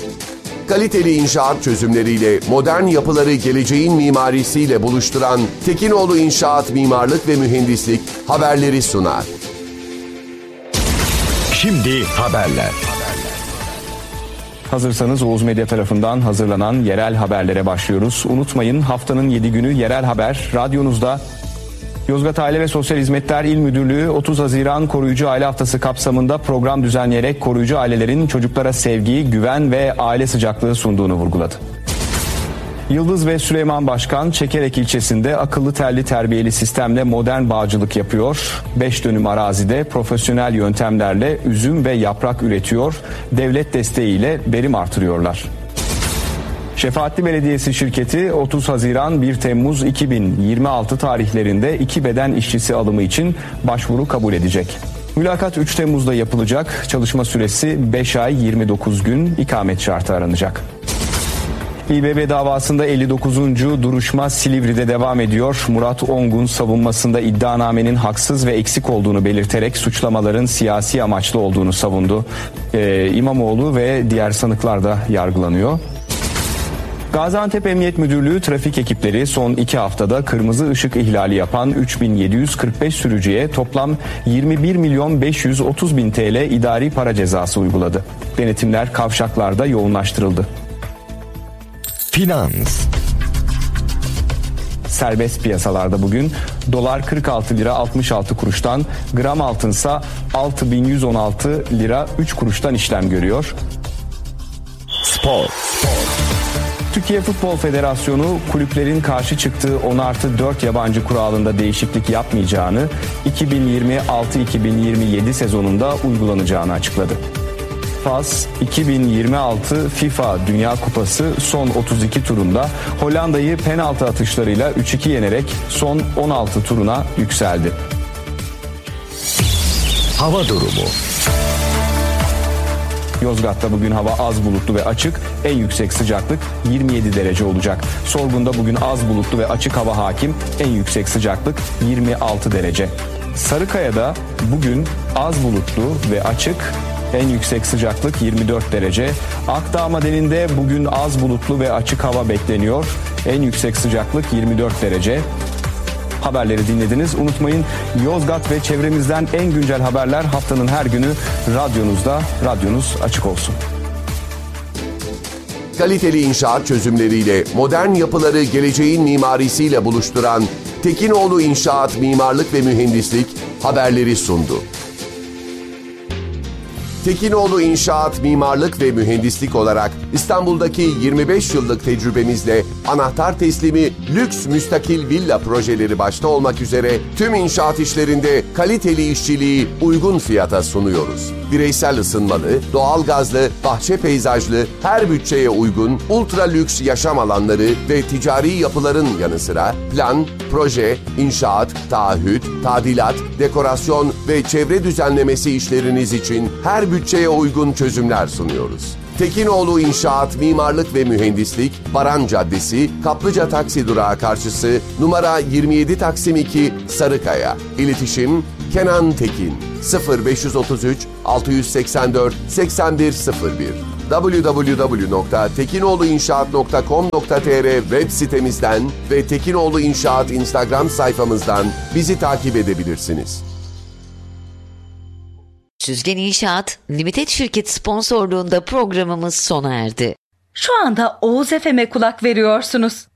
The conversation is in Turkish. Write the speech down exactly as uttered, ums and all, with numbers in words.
Kaliteli inşaat çözümleriyle modern yapıları geleceğin mimarisiyle buluşturan Tekinoğlu İnşaat Mimarlık ve Mühendislik haberleri sunar. Şimdi haberler. Hazırsanız Oğuz Medya tarafından hazırlanan yerel haberlere başlıyoruz. Unutmayın, haftanın yedi günü yerel haber radyonuzda. Yozgat Aile ve Sosyal Hizmetler İl Müdürlüğü otuz Haziran Koruyucu Aile Haftası kapsamında program düzenleyerek koruyucu ailelerin çocuklara sevgi, güven ve aile sıcaklığı sunduğunu vurguladı. Yıldız ve Süleyman Başkan, Çekerek ilçesinde akıllı telli terbiyeli sistemle modern bağcılık yapıyor. beş dönüm arazide profesyonel yöntemlerle üzüm ve yaprak üretiyor. Devlet desteğiyle verim artırıyorlar. Şefaatli Belediyesi şirketi otuz Haziran bir Temmuz iki bin yirmi altı tarihlerinde iki beden işçisi alımı için başvuru kabul edecek. Mülakat üç Temmuz'da yapılacak. Çalışma süresi beş ay yirmi dokuz gün, ikamet şartı aranacak. İBB davasında elli dokuzuncu duruşma Silivri'de devam ediyor. Murat Ongun savunmasında iddianamenin haksız ve eksik olduğunu belirterek suçlamaların siyasi amaçlı olduğunu savundu. Ee, İmamoğlu ve diğer sanıklar da yargılanıyor. Gaziantep Emniyet Müdürlüğü trafik ekipleri son iki haftada kırmızı ışık ihlali yapan üç bin yedi yüz kırk beş sürücüye toplam yirmi bir milyon beş yüz otuz bin T L idari para cezası uyguladı. Denetimler kavşaklarda yoğunlaştırıldı. Finans. Serbest piyasalarda bugün dolar kırk altı lira altmış altı kuruştan, gram altınsa altı bin yüz on altı lira üç kuruştan işlem görüyor. Spor. Türkiye Futbol Federasyonu kulüplerin karşı çıktığı on artı dört yabancı kuralında değişiklik yapmayacağını, iki bin yirmi altı iki bin yirmi yedi sezonunda uygulanacağını açıkladı. Fas iki bin yirmi altı FIFA Dünya Kupası son otuz iki turunda Hollanda'yı penaltı atışlarıyla üç iki yenerek son on altı turuna yükseldi. Hava durumu. Yozgat'ta bugün hava az bulutlu ve açık, en yüksek sıcaklık yirmi yedi derece olacak. Sorgun'da bugün az bulutlu ve açık hava hakim, en yüksek sıcaklık yirmi altı derece. Sarıkaya'da bugün az bulutlu ve açık, en yüksek sıcaklık yirmi dört derece. Akdağ Madeninde bugün az bulutlu ve açık hava bekleniyor, en yüksek sıcaklık yirmi dört derece. Haberleri dinlediniz. Unutmayın, Yozgat ve çevremizden en güncel haberler haftanın her günü radyonuzda. Radyonuz açık olsun. Kaliteli inşaat çözümleriyle modern yapıları geleceğin mimarisiyle buluşturan Tekinoğlu İnşaat Mimarlık ve Mühendislik haberleri sundu. Tekinoğlu İnşaat Mimarlık ve Mühendislik olarak İstanbul'daki yirmi beş yıllık tecrübemizle anahtar teslimi lüks müstakil villa projeleri başta olmak üzere tüm inşaat işlerinde kaliteli işçiliği uygun fiyata sunuyoruz. Bireysel ısınmalı, doğalgazlı, bahçe peyzajlı, her bütçeye uygun ultra lüks yaşam alanları ve ticari yapıların yanı sıra plan, proje, inşaat, taahhüt, tadilat, dekorasyon ve çevre düzenlemesi işleriniz için her bütçeye uygun çözümler sunuyoruz. Tekinoğlu İnşaat Mimarlık ve Mühendislik, Baran Caddesi, Kaplıca Taksi Durağı karşısı, numara yirmi yedi Taksim iki, Sarıkaya. İletişim Kenan Tekin sıfır beş otuz üç altı seksen dört seksen bir sıfır bir double-u double-u double-u nokta tekinoğluinşaat nokta com nokta tr web sitemizden ve Tekinoğlu İnşaat Instagram sayfamızdan bizi takip edebilirsiniz. Süzgen İnşaat Limited şirket sponsorluğunda programımız sona erdi. Şu anda Oğuz F M'e kulak veriyorsunuz.